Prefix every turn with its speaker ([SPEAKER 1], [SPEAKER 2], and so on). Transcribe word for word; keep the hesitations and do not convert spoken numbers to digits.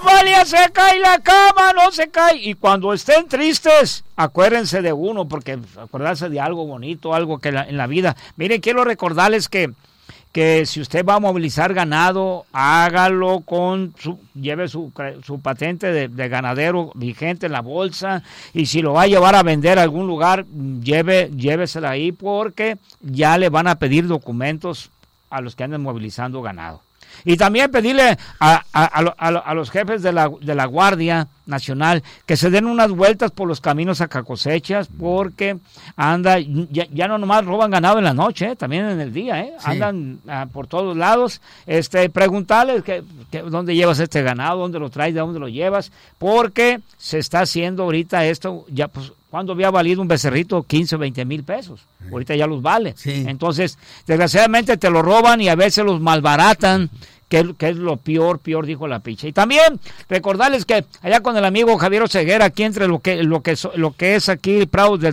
[SPEAKER 1] Amalia, se cae la cama, no se cae. Y cuando estén tristes, acuérdense de uno, porque acordarse de algo bonito, algo que la, en la vida. Miren, quiero recordarles que, que si usted va a movilizar ganado, hágalo con su, lleve su, su patente de, de ganadero vigente en la bolsa, y si lo va a llevar a vender a algún lugar, lleve, llévesela ahí, porque ya le van a pedir documentos a los que andan movilizando ganado. Y también pedirle a, a, a, a, a los jefes de la, de la Guardia Nacional que se den unas vueltas por los caminos a cosechas, porque anda, ya, ya no nomás roban ganado en la noche, eh, también en el día, eh, sí. Andan uh, por todos lados. Este, preguntarles que, que, dónde llevas este ganado, dónde lo traes, de dónde lo llevas, porque se está haciendo ahorita esto, ya pues, cuando había valido un becerrito quince o veinte mil pesos, sí. Ahorita ya los vale. Sí. Entonces, desgraciadamente te lo roban y a veces los malbaratan, que, que es lo peor, peor, dijo la picha. Y también recordarles que allá con el amigo Javier Oseguera, aquí entre lo que lo que lo que es aquí Prados del